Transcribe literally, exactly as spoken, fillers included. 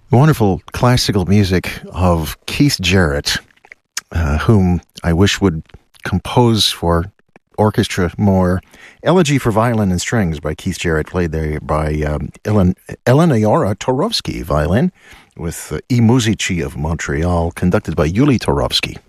Wonderful classical music of Keith Jarrett, uh, whom I wish would compose for orchestra more. Elegy for Violin and Strings by Keith Jarrett, played there by um, Elen- Eleonora Torovsky, violin, with uh, I Musici of Montreal, conducted by Yuli Torovsky.